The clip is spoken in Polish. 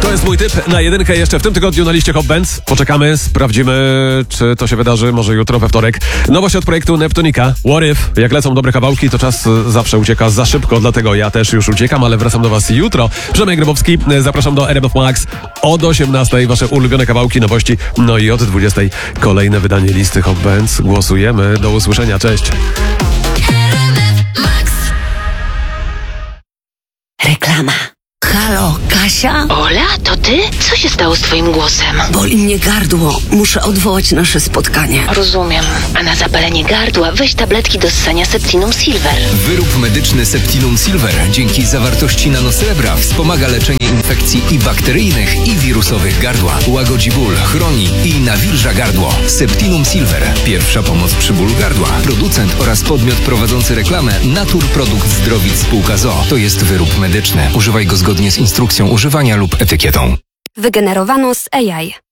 To jest mój typ na jedynkę jeszcze w tym tygodniu na liście Hot Bands. Poczekamy, sprawdzimy, czy to się wydarzy, może jutro we wtorek. Nowość od projektu Neptunika. What If? Jak lecą dobre kawałki, to czas zawsze ucieka za szybko, dlatego ja też już uciekam, ale wracam do was jutro. Przemek Grabowski, zapraszam do RMF Max od 18:00. Wasze ulubione kawałki, nowości, no i od 20:00 kolejne wydanie listy Hot Bands. Głosujemy. Do usłyszenia, cześć. Reklama. Halo, Kasia? Ola, to ty? Co się stało z twoim głosem? Boli mnie gardło. Muszę odwołać nasze spotkanie. Rozumiem. A na zapalenie gardła weź tabletki do ssania Septinum Silver. Wyrób medyczny Septinum Silver dzięki zawartości nanosrebra wspomaga leczenie infekcji i bakteryjnych, i wirusowych gardła. Łagodzi ból, chroni i nawilża gardło. Septinum Silver. Pierwsza pomoc przy bólu gardła. Producent oraz podmiot prowadzący reklamę Naturprodukt Zdrowic Spółka ZOO. To jest wyrób medyczny. Używaj go zgodnie z instrukcją używania lub etykietą. Wygenerowano z AI.